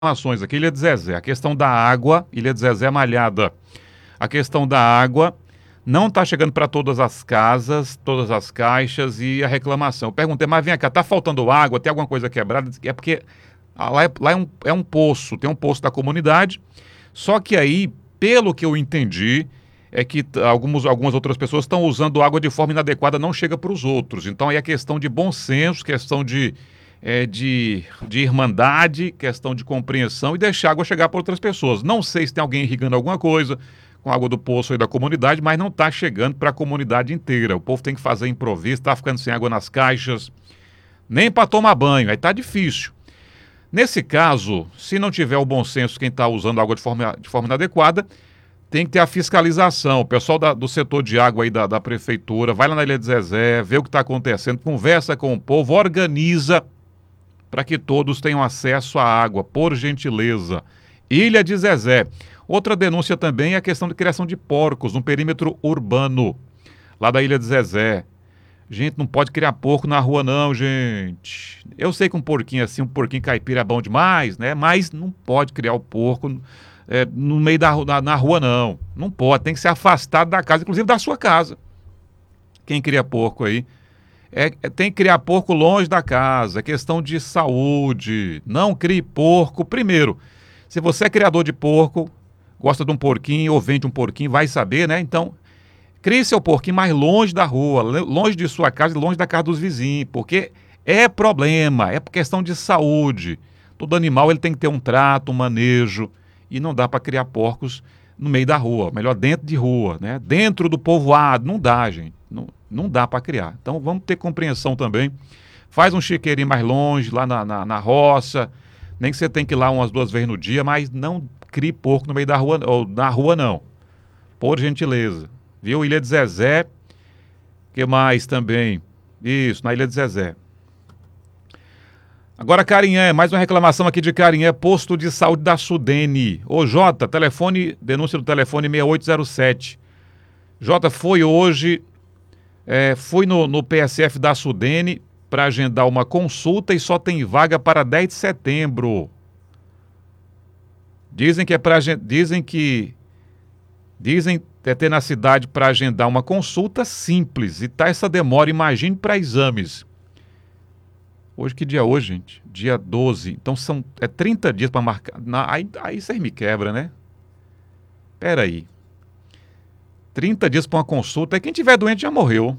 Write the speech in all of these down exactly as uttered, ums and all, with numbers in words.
Informações aqui, Ilha de Zezé, a questão da água, Ilha de Zezé Malhada, a questão da água não está chegando para todas as casas, todas as caixas e a reclamação. Eu perguntei, mas vem cá, está faltando água, tem alguma coisa quebrada? É porque lá, é, lá é, um, é um poço, tem um poço da comunidade, só que aí, pelo que eu entendi, é que algumas, algumas outras pessoas estão usando água de forma inadequada, não chega para os outros. Então aí é questão de bom senso, questão de... É, de, de irmandade, questão de compreensão e deixar a água chegar para outras pessoas. Não sei se tem alguém irrigando alguma coisa com água do poço aí da comunidade, mas não está chegando para a comunidade inteira. O povo tem que fazer improviso, está ficando sem água nas caixas, nem para tomar banho, aí está difícil. Nesse caso, se não tiver o bom senso quem está usando água de forma, de forma inadequada, tem que ter a fiscalização. O pessoal da, do setor de água aí da, da prefeitura, vai lá na Ilha de Zezé, vê o que está acontecendo, conversa com o povo, organiza para que todos tenham acesso à água, por gentileza. Ilha de Zezé. Outra denúncia também é a questão de criação de porcos no perímetro urbano, lá da Ilha de Zezé. Gente, não pode criar porco na rua não, gente. Eu sei que um porquinho assim, um porquinho caipira é bom demais, né? Mas não pode criar o porco é, no meio da na, na rua não. Não pode, tem que ser afastado da casa, inclusive da sua casa. Quem cria porco aí, É, é, tem que criar porco longe da casa, é questão de saúde. Não crie porco. Primeiro, se você é criador de porco, gosta de um porquinho ou vende um porquinho, vai saber, né? Então, crie seu porquinho mais longe da rua, longe de sua casa e longe da casa dos vizinhos, porque é problema, é questão de saúde. Todo animal ele tem que ter um trato, um manejo, e não dá para criar porcos no meio da rua, melhor dentro de rua, né? Dentro do povoado, não dá, gente. Não, não dá para criar. Então vamos ter compreensão também. Faz um chiqueirinho mais longe, lá na, na, na roça. Nem que você tem que ir lá umas duas vezes no dia, mas não crie porco no meio da rua, ou na rua não. Por gentileza. Viu? Ilha de Zezé. Que mais também? Isso, na Ilha de Zezé. Agora Carinhã, mais uma reclamação aqui de Carinhã, posto de saúde da Sudene. Ô Jota, telefone, denúncia do telefone seis oito zero sete. Jota, foi hoje... É, fui no, no P S F da Sudene para agendar uma consulta e só tem vaga para dez de setembro. Dizem que é para dizem que dizem é ter na cidade para agendar uma consulta simples e tá essa demora, imagine para exames. Hoje que dia é hoje, gente? Dia doze. Então são é trinta dias para marcar. Na, aí aí você me quebra, né? Pera aí. trinta dias para uma consulta, e quem tiver doente já morreu.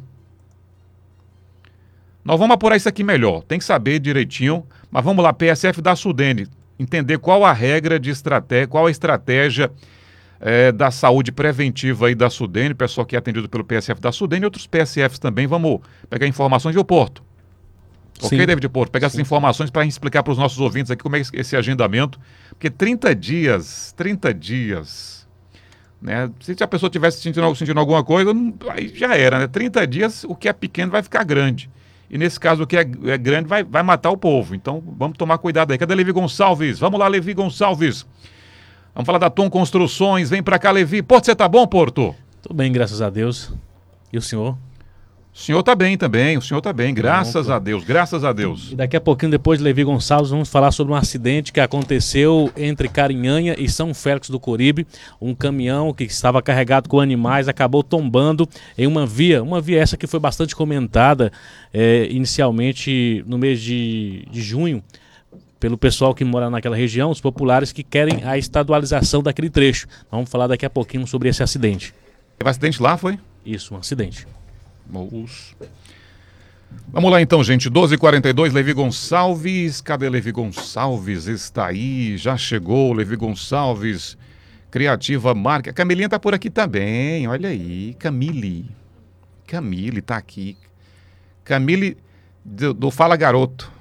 Nós vamos apurar isso aqui melhor, tem que saber direitinho, mas vamos lá, P S F da Sudene, entender qual a regra de estratégia, qual a estratégia é, da saúde preventiva aí da Sudene, pessoal que é atendido pelo P S F da Sudene e outros P S Fs também, vamos pegar informações, viu, Porto? Sim. Ok, David Porto? Pegar Sim. essas informações para explicar para os nossos ouvintes aqui como é esse agendamento, porque trinta dias, trinta dias... Né? Se a pessoa estivesse sentindo, sentindo alguma coisa, não, aí já era, né? trinta dias, o que é pequeno vai ficar grande. E nesse caso, o que é, é grande vai, vai matar o povo. Então, vamos tomar cuidado aí. Cadê Levi Gonçalves? Vamos lá, Levi Gonçalves. Vamos falar da Tom Construções. Vem pra cá, Levi. Porto, você tá bom, Porto? Tudo bem, graças a Deus. E o senhor? O senhor tá bem também, o senhor tá bem, graças a Deus, graças a Deus. E daqui a pouquinho, depois de Levi Gonçalves, vamos falar sobre um acidente que aconteceu entre Carinhanha e São Félix do Coribe. Um caminhão que estava carregado com animais acabou tombando em uma via, uma via essa que foi bastante comentada é, inicialmente no mês de, de junho, pelo pessoal que mora naquela região, os populares que querem a estadualização daquele trecho. Vamos falar daqui a pouquinho sobre esse acidente. Teve acidente lá, foi? Isso, um acidente. Os... Vamos lá então, gente, doze e quarenta e dois, Levi Gonçalves, cadê Levi Gonçalves? Está aí, já chegou Levi Gonçalves, Criativa Marca. Camilinha tá por aqui também, olha aí, Camille, Camille tá aqui, Camille do, do Fala Garoto,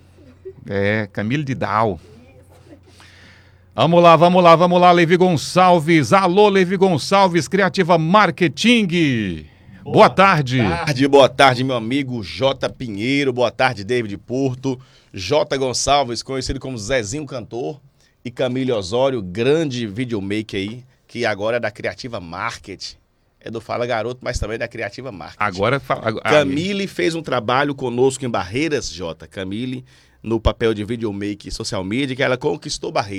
é, Camille de Dal. Vamos lá, vamos lá, vamos lá, Levi Gonçalves, alô Levi Gonçalves, Criativa Marketing. Boa, boa tarde. Boa tarde, boa tarde, meu amigo J. Pinheiro, boa tarde, David Porto, J. Gonçalves, conhecido como Zezinho Cantor, e Camille Osório, grande videomaker aí, que agora é da Criativa Market, é do Fala Garoto, mas também da Criativa Market. Agora, agora... Camille fez um trabalho conosco em Barreiras, J. Camille, no papel de videomaker e social media, que ela conquistou barreiras.